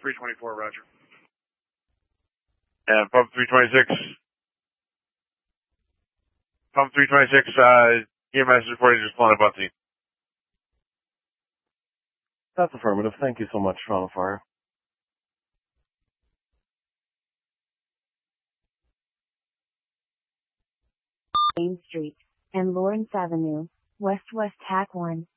324, roger. And pump 326. Pump 326, EMS reporting just pulling up on scene. That's affirmative. Thank you so much, Toronto Fire. Main Street and Lawrence Avenue, West Tac 1.